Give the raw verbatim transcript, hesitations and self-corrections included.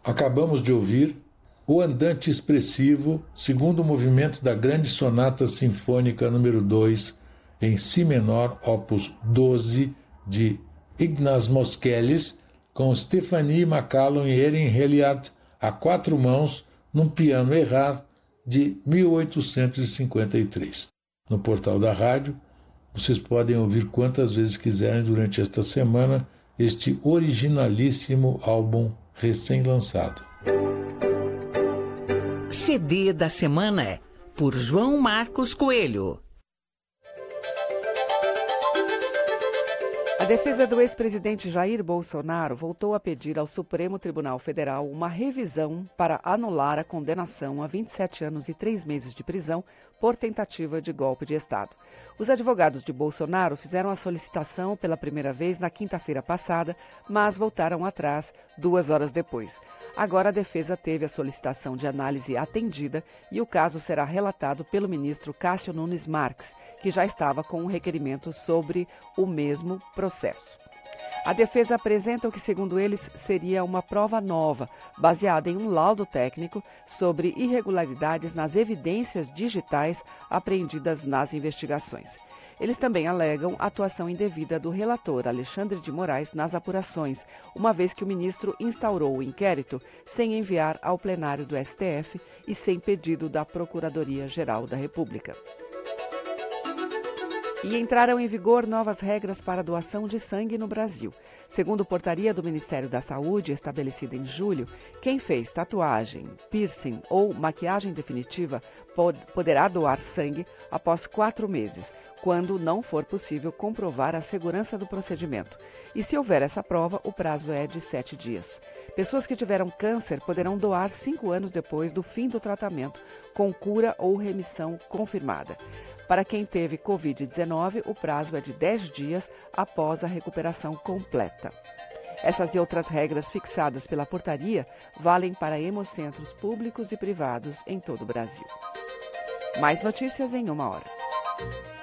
Acabamos de ouvir O Andante Expressivo, segundo movimento da Grande Sonata Sinfônica número dois, em Si menor, opus doze, de Ignaz Moscheles, com Stephanie McCallum e Erin Heliard a quatro mãos, num piano Erard de mil oitocentos e cinquenta e três. No portal da rádio, vocês podem ouvir quantas vezes quiserem durante esta semana este originalíssimo álbum recém-lançado. C D da semana, por João Marcos Coelho. A defesa do ex-presidente Jair Bolsonaro voltou a pedir ao Supremo Tribunal Federal uma revisão para anular a condenação a vinte e sete anos e três meses de prisão por tentativa de golpe de Estado. Os advogados de Bolsonaro fizeram a solicitação pela primeira vez na quinta-feira passada, mas voltaram atrás duas horas depois. Agora a defesa teve a solicitação de análise atendida e o caso será relatado pelo ministro Cássio Nunes Marques, que já estava com um requerimento sobre o mesmo processo. A defesa apresenta o que, segundo eles, seria uma prova nova, baseada em um laudo técnico sobre irregularidades nas evidências digitais apreendidas nas investigações. Eles também alegam atuação indevida do relator Alexandre de Moraes nas apurações, uma vez que o ministro instaurou o inquérito sem enviar ao plenário do S T F e sem pedido da Procuradoria-Geral da República. E entraram em vigor novas regras para a doação de sangue no Brasil. Segundo portaria do Ministério da Saúde, estabelecida em julho, quem fez tatuagem, piercing ou maquiagem definitiva pod- poderá doar sangue após quatro meses, quando não for possível comprovar a segurança do procedimento. E se houver essa prova, o prazo é de sete dias. Pessoas que tiveram câncer poderão doar cinco anos depois do fim do tratamento, com cura ou remissão confirmada. Para quem teve covid dezenove, o prazo é de dez dias após a recuperação completa. Essas e outras regras fixadas pela portaria valem para hemocentros públicos e privados em todo o Brasil. Mais notícias em uma hora.